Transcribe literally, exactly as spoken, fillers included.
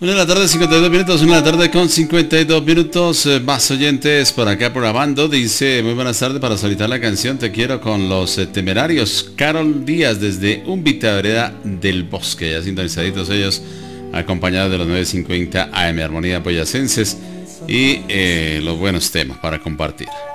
Una de la tarde, cincuenta y dos minutos, una de la tarde con cincuenta y dos minutos, eh, más oyentes por acá programando, dice, muy buenas tardes, para solicitar la canción Te Quiero con los eh, Temerarios, Carol Díaz desde Umbita, Vereda del Bosque, ya sintonizaditos ellos, acompañados de los nueve cincuenta A M, Armonía Boyacenses y eh, los buenos temas para compartir.